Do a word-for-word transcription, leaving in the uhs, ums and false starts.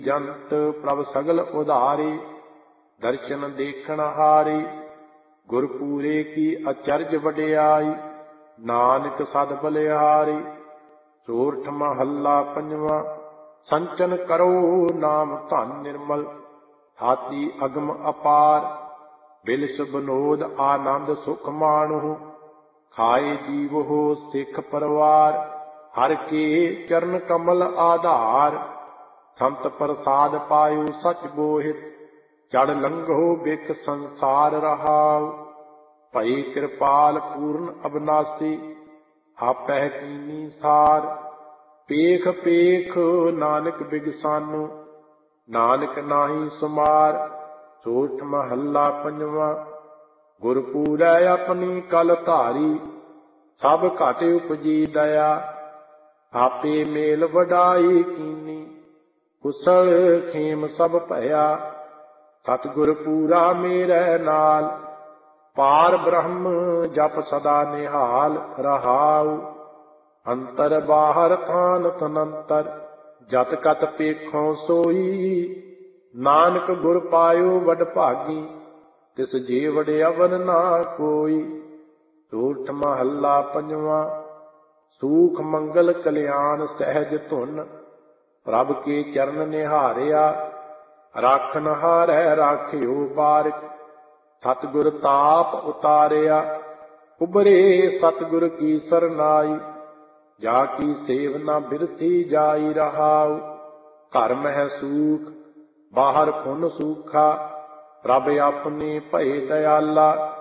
ਜੰਤ ਪ੍ਰਭ ਸਗਲ ਉਧਾਰੀ, ਦਰਸ਼ਨ ਦੇਖਣ ਹਾਰੀ। ਗੁਰਪੂਰੇ ਕੀ ਅਚਰਜ ਵਡਿਆਈ, ਨਾਨਕ ਸਦ ਬਲਿਹਾਰੀ। ਸੋਰਠ ਮਹੱਲਾ ਪੰਜਵਾਂ। ਸੰਚਨ ਕਰੋ ਨਾਮ ਧਨ ਨਿਰਮਲ, ਹਾਤੀ ਅਗਮ ਅਪਾਰ। ਬਿਲਸ ਬਨੋਦ ਆਨੰਦ ਸੁਖ ਮਾਣੁ, ਖਾਏ ਜੀਵਹੁ ਸਿੱਖ ਪਰਵਾਰ। ਹਰਿ ਕੇ ਚਰਨ ਕਮਲ ਆਧਾਰ, ਸੰਤ ਪ੍ਰਸਾਦ ਪਾਇਓ ਸਚ ਬੋਹਿਤ। ਚੜ ਲੰਘੋ ਬਿਕ ਸੰਸਾਰ ਰਹਾਉ, ਭਈ ਕਿਰਪਾਲ ਪੂਰਨ ਅਬਨਾਸੀ। ਆਪਹਿ ਕੀਨੀ ਸਾਰ, ਪੇਖ ਪੇਖ ਨਾਨਕ ਬਿਗਸਾਨੁ, ਨਾਨਕ ਨਾਹੀ ਸੁਮਾਰ। ਸੋਰਠ ਮਹੱਲਾ ਪੰਜਵਾਂ। ਗੁਰਪੂਰੈ ਆਪਣੀ ਕਲ ਧਾਰੀ, ਸਭ ਘਟ ਉਪਜੀ ਦਇਆ। ਆਪੇ ਮੇਲ ਵਡਾਈ ਕੀਨੀ, ਕੁਸਲ ਖੇਮ ਸਭ ਭਇਆ। ਸਤਿਗੁਰ ਪੂਰਾ ਮੇਰੇ ਨਾਲ, ਪਾਰ ਬ੍ਰਹਮ ਜਪ ਸਦਾ ਨਿਹਾਲ ਰਹਾਉ। ਅੰਤਰ ਬਾਹਰ ਥਾਨ ਤਨੰਤਰ, ਜਤ ਕਤ ਪੇਖੋਂ ਸੋਈ। ਨਾਨਕ ਗੁਰ ਪਾਇਓ ਵਡ ਭਾਗੀ, ਤਿਸ ਜੇ ਵਡਿਆਵਨ ਨਾ ਕੋਈ। ਸੋਰਠ ਮਹੱਲਾ ਪੰਜਵਾਂ। ਸੂਖ ਮੰਗਲ ਕਲਿਆਣ ਸਹਿਜ ਧੁਨ, ਪ੍ਰਭ ਕੇ ਚਰਨ ਨਿਹਾਰਿਆ। ਰਾਖਨ ਹਾਰੈ ਰਾਖਿਓ ਬਾਰਿਕ, ਸਤਿਗੁਰ ਤਾਪ ਉਤਾਰਿਆ। ਉਬਰੇ ਸਤਿਗੁਰ ਕੀ ਸਰਨਾਈ, ਜਾ ਕੀ ਸੇਵ ਨਾ ਬਿਰਥੀ ਜਾਈ ਰਹਾਉ। ਘਰ ਮਹਿ ਸੂਖ, ਬਾਹਰ ਪੁਨ ਸੂਖਾ, ਪ੍ਰਭ ਆਪਣੇ ਭਏ ਦਇਆਲਾ।